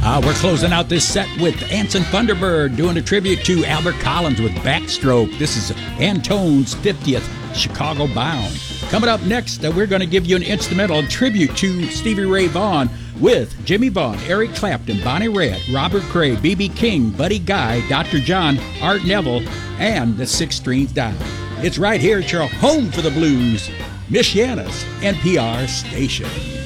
We're closing out this set with Anson Thunderbird doing a tribute to Albert Collins with Backstroke. This is Antone's 50th Chicago Bound. Coming up next, we're going to give you an instrumental tribute to Stevie Ray Vaughan with Jimmy Vaughan, Eric Clapton, Bonnie Raitt, Robert Cray, B.B. King, Buddy Guy, Dr. John, Art Neville, and the Six Strings Down. It's right here at your home for the blues, Michiana's NPR station.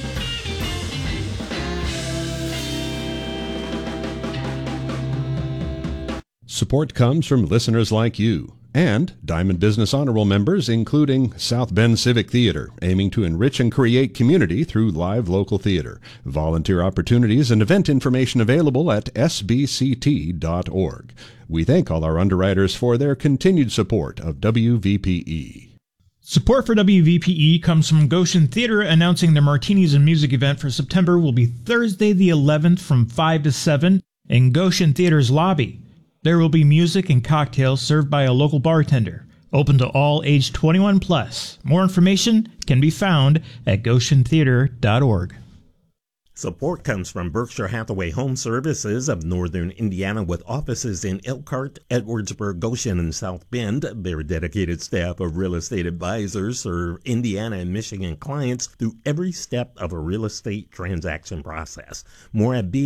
Support comes from listeners like you and Diamond Business Honor Roll members, including South Bend Civic Theater, aiming to enrich and create community through live local theater. Volunteer opportunities and event information available at sbct.org. We thank all our underwriters for their continued support of WVPE. Support for WVPE comes from Goshen Theater, announcing their Martinis and Music event for September will be Thursday the 11th from 5 to 7 in Goshen Theater's lobby. There will be music and cocktails served by a local bartender, open to all age 21 plus. More information can be found at goshentheater.org. Support comes from Berkshire Hathaway Home Services of Northern Indiana with offices in Elkhart, Edwardsburg, Goshen, and South Bend. Their dedicated staff of real estate advisors serve Indiana and Michigan clients through every step of a real estate transaction process. More at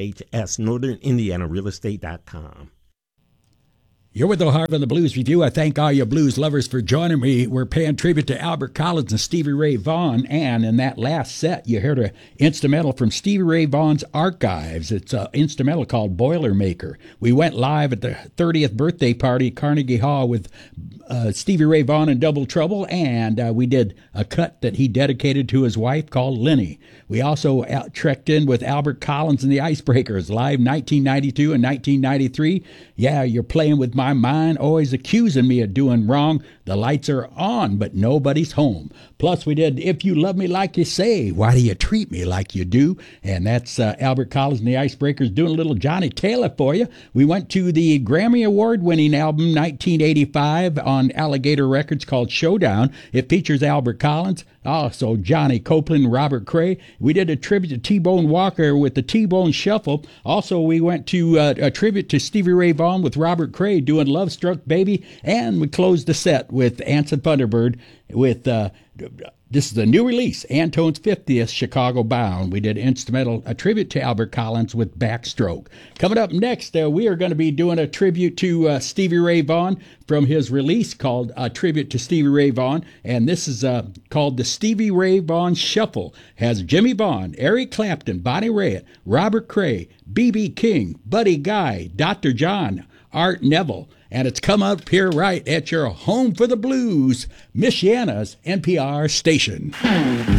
bhhsnorthernindianarealestate.com. You're with the Heart of the Blues Review. I thank all you blues lovers for joining me. We're paying tribute to Albert Collins and Stevie Ray Vaughan. And in that last set, you heard an instrumental from Stevie Ray Vaughan's archives. It's an instrumental called Boilermaker. We went live at the 30th birthday party at Carnegie Hall with Stevie Ray Vaughan and Double Trouble. And we did a cut that he dedicated to his wife called Lenny. We also trekked in with Albert Collins and the Icebreakers, live 1992 and 1993. Yeah, you're playing with my mind, always accusing me of doing wrong. The lights are on, but nobody's home. Plus, we did If You Love Me Like You Say, Why Do You Treat Me Like You Do? And that's Albert Collins and the Icebreakers doing a little Johnny Taylor for you. We went to the Grammy Award-winning album 1985 on Alligator Records called Showdown. It features Albert Collins, also Johnny Copeland, Robert Cray. We did a tribute to T-Bone Walker with the T-Bone Shuffle. Also, we went to a tribute to Stevie Ray Vaughan with Robert Cray doing Love Struck Baby. And we closed the set with Anson Thunderbird with this is a new release, Antone's 50th Chicago Bound. We did instrumental, a tribute to Albert Collins with Backstroke. Coming up next, we are going to be doing a tribute to Stevie Ray Vaughan from his release called A Tribute to Stevie Ray Vaughan. And this is called the Stevie Ray Vaughan Shuffle. Has Jimmy Vaughan, Eric Clapton, Bonnie Raitt, Robert Cray, B.B. King, Buddy Guy, Dr. John, Art Neville. And it's come up here right at your home for the blues, Michiana's NPR station.